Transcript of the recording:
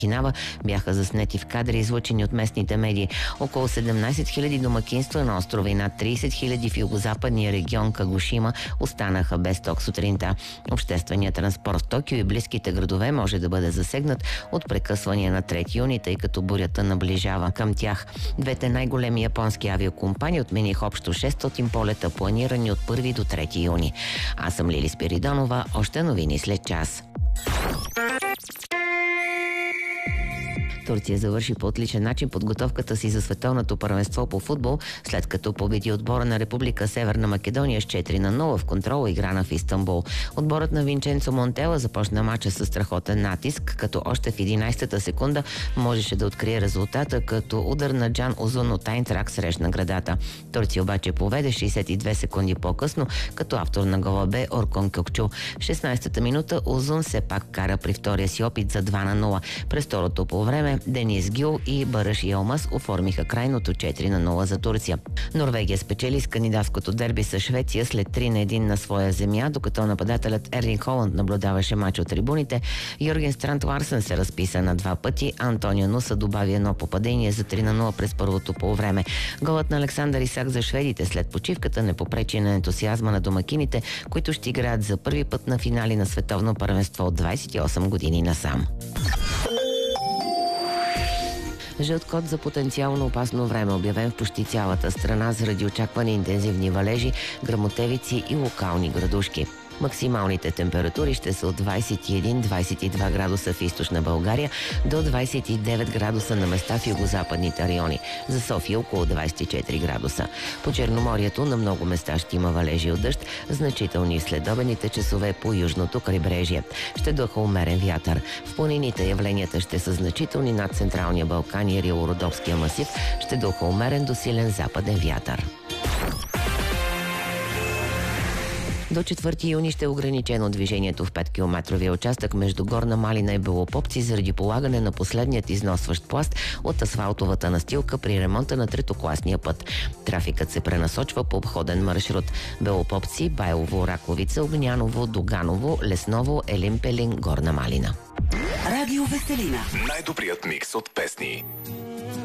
Кинава бяха заснети в кадри, излъчени от местните медии. Около 17 000 домакинства на острова и над 30 000 в югозападния регион Кагушима останаха без ток сутринта. Общественият транспорт в Токио и близките градове може да бъде засегнат от прекъсвания на 3 юни, тъй като бурята наближава към тях. Двете най-големи японски авиокомпании отмениха общо 600 полета, планирани от 1 до 3 юни. Аз съм Лили Спиридонова. Още новини след час. Турция завърши по отличен начин подготовката си за световното първенство по футбол, след като победи отбора на Република Северна Македония с 4-0 в контрола играна в Истанбул. Отборът на Винченцо Монтела започна мача със страхотен натиск, като още в 11-та секунда можеше да открие резултата, като удар на Джан Узун от Айнтрак срещна градата. Турция обаче поведе 62 секунди по-късно, като автор на гола бе Оркон Кьокчу. В 16-та минута Узун се пак кара при втория си опит за 2-0. През второто по време Денис Гюл и Бараш Йелмас оформиха крайното 4-0 за Турция. Норвегия спечели с кандидатското дерби с Швеция след 3-1 на своя земя, докато нападателят Ерлинг Холанд наблюдаваше мач от трибуните. Йорген Странт Ларсен се разписа на 2 пъти, Антонио Нуса добави едно попадение за 3-0 през първото полувреме. Голът на Александър Исак за шведите след почивката не попречи на ентусиазма на домакините, които ще играят за първи път на финали на световно първенство от 28 години насам. Жълт код за потенциално опасно време, обявен в почти цялата страна заради очаквани интензивни валежи, гръмотевици и локални градушки. Максималните температури ще са от 21-22 градуса в източна България до 29 градуса на места в югозападните райони. За София около 24 градуса. По Черноморието на много места ще има валежи от дъжд, значителни в следобедните часове по южното крайбрежие. Ще духа умерен вятър. В планините явленията ще са значителни над Централния Балкан и Рило-Родопския масив. Ще духа умерен до силен западен вятър. До 4 юни ще е ограничено движението в 5-километровия участък между Горна Малина и Белопопци заради полагане на последният износващ пласт от асфалтовата настилка при ремонта на третокласния път. Трафикът се пренасочва по обходен маршрут Белопопци, Байлово, Раковица, Огняново, Доганово, Лесново, Елин Пелин, Горна Малина. Радио Веселина. Най-добрият микс от песни.